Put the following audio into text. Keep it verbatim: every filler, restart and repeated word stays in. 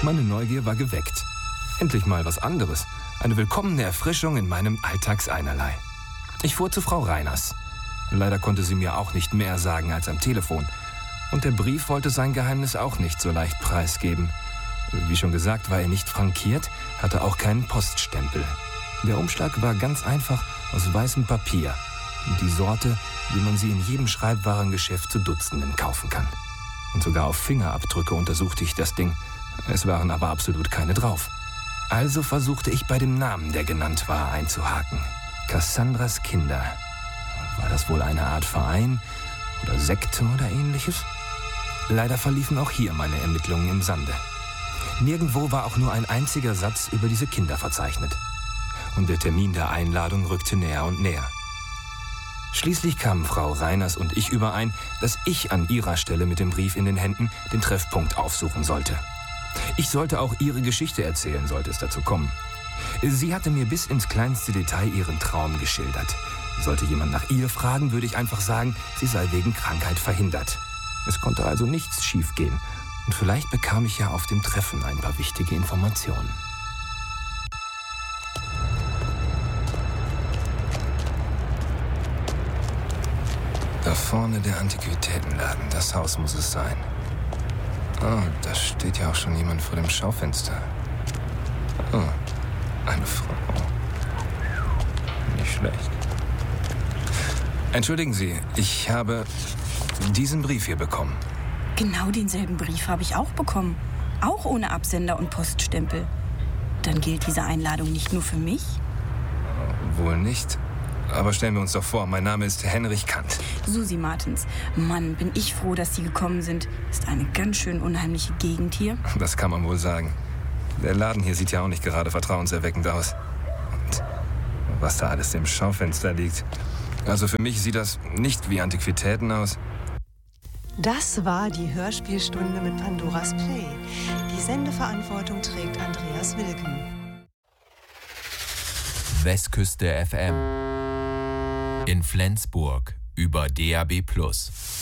Meine Neugier war geweckt. Endlich mal was anderes. Eine willkommene Erfrischung in meinem Alltagseinerlei. Ich fuhr zu Frau Reiners. Leider konnte sie mir auch nicht mehr sagen als am Telefon. Und der Brief wollte sein Geheimnis auch nicht so leicht preisgeben. Wie schon gesagt, war er nicht frankiert, hatte auch keinen Poststempel. Der Umschlag war ganz einfach aus weißem Papier. Die Sorte, wie man sie in jedem Schreibwarengeschäft zu Dutzenden kaufen kann. Und sogar auf Fingerabdrücke untersuchte ich das Ding. Es waren aber absolut keine drauf. Also versuchte ich bei dem Namen, der genannt war, einzuhaken. Cassandras Kinder. War das wohl eine Art Verein oder Sekte oder ähnliches? Leider verliefen auch hier meine Ermittlungen im Sande. Nirgendwo war auch nur ein einziger Satz über diese Kinder verzeichnet. Und der Termin der Einladung rückte näher und näher. Schließlich kamen Frau Reiners und ich überein, dass ich an ihrer Stelle mit dem Brief in den Händen den Treffpunkt aufsuchen sollte. Ich sollte auch ihre Geschichte erzählen, sollte es dazu kommen. Sie hatte mir bis ins kleinste Detail ihren Traum geschildert. Sollte jemand nach ihr fragen, würde ich einfach sagen, sie sei wegen Krankheit verhindert. Es konnte also nichts schiefgehen. Und vielleicht bekam ich ja auf dem Treffen ein paar wichtige Informationen. Da vorne der Antiquitätenladen, das Haus muss es sein. Oh, da steht ja auch schon jemand vor dem Schaufenster. Oh, eine Frau. Nicht schlecht. Entschuldigen Sie, ich habe diesen Brief hier bekommen. Genau denselben Brief habe ich auch bekommen. Auch ohne Absender und Poststempel. Dann gilt diese Einladung nicht nur für mich? Wohl nicht. Aber stellen wir uns doch vor, mein Name ist Henrich Kant. Susi Martens. Mann, bin ich froh, dass Sie gekommen sind. Ist eine ganz schön unheimliche Gegend hier. Das kann man wohl sagen. Der Laden hier sieht ja auch nicht gerade vertrauenserweckend aus. Und was da alles im Schaufenster liegt. Also für mich sieht das nicht wie Antiquitäten aus. Das war die Hörspielstunde mit Pandoras Play. Die Sendeverantwortung trägt Andreas Wilken. Westküste F M. In Flensburg über D A B plus.